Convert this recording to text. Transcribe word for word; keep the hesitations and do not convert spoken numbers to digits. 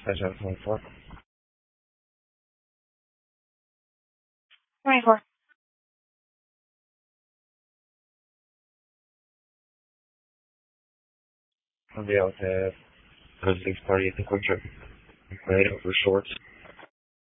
Special twenty-four. twenty-four. I'll be out at the six party at the quick trip. Right over shorts.